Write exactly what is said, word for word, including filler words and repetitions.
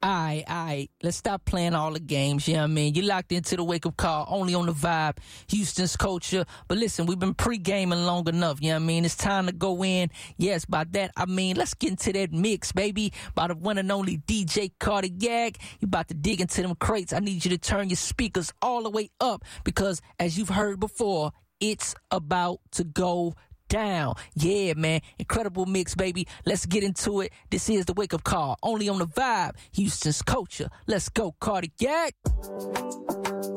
Alright, alright. Let's stop playing all the games, you know what I mean? You locked into the wake-up call, only on the vibe, Houston's culture. But listen, we've been pre-gaming long enough, you know what I mean? It's time to go in. Yes, by that, I mean, let's get into that mix, baby. By the one and only D J Cardiac. You about to dig into them crates. I need you to turn your speakers all the way up because, as you've heard before, it's about to go down. Yeah, man. Incredible mix, baby. Let's get into it. This is the Wake Up Call. Only on the vibe. Houston's culture. Let's go, Cardiac.